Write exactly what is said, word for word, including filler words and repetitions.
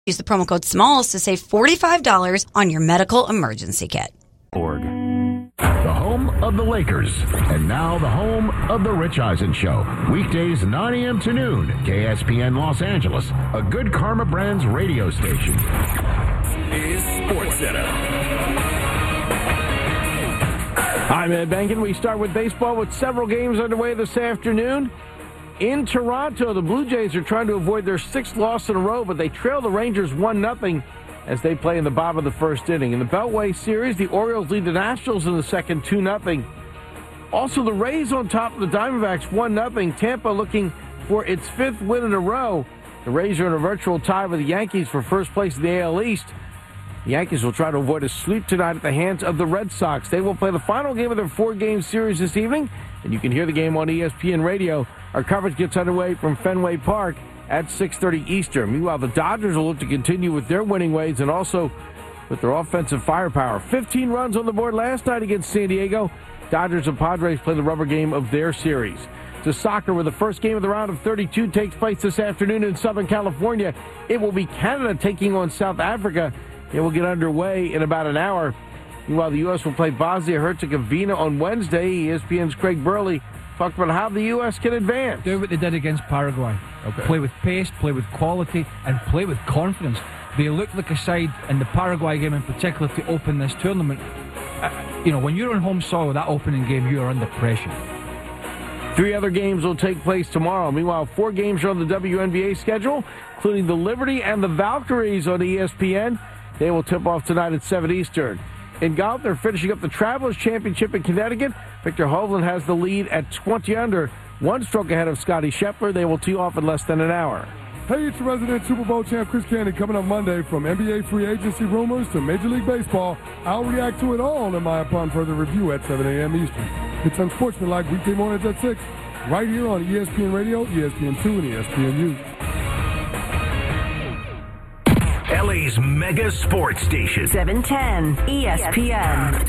Use the promo code SMALLS to save forty-five dollars on your medical emergency kit. Org. The home of the Lakers. And now the home of the Rich Eisen Show. Weekdays nine a.m. to noon. K S P N Los Angeles. A Good Karma Brands radio station. Is Sports Center. I'm Ed Benkin. We start with baseball with several games underway this afternoon. In Toronto, the Blue Jays are trying to avoid their sixth loss in a row, but they trail the Rangers one nothing as they play in the bottom of the first inning. In the Beltway Series, the Orioles lead the Nationals in the second two nothing. Also, the Rays on top of the Diamondbacks one nothing. Tampa looking for its fifth win in a row. The Rays are in a virtual tie with the Yankees for first place in the A L East. The Yankees will try to avoid a sweep tonight at the hands of the Red Sox. They will play the final game of their four-game series this evening, and you can hear the game on E S P N Radio. Our coverage gets underway from Fenway Park at six thirty Eastern. Meanwhile, the Dodgers will look to continue with their winning ways and also with their offensive firepower. fifteen runs on the board last night against San Diego. Dodgers and Padres play the rubber game of their series. To soccer, where the first game of the round of thirty-two takes place this afternoon in Southern California. It will be Canada taking on South Africa. It will get underway in about an hour. Meanwhile, the U S will play Bosnia-Herzegovina on Wednesday. E S P N's Craig Burley talked about how the U S can advance. Do what they did against Paraguay. Okay. Play with pace, play with quality, and play with confidence. They looked like a side in the Paraguay game in particular to open this tournament. Uh, you know, when you're on home soil, that opening game, you are under pressure. Three other games will take place tomorrow. Meanwhile, four games are on the W N B A schedule, including the Liberty and the Valkyries on E S P N. They will tip off tonight at seven Eastern. In golf, they're finishing up the Travelers Championship in Connecticut. Victor Hovland has the lead at twenty under, one stroke ahead of Scotty Scheffler. They will tee off in less than an hour. Hey, it's your resident Super Bowl champ Chris Candy coming up Monday. From N B A free agency rumors to Major League Baseball, I'll react to it all in my upon further review at seven a.m. Eastern. It's unsportsmanlike weekday mornings at six, right here on E S P N Radio, E S P N two, and E S P N U. L A's mega sports station. seven ten E S P N.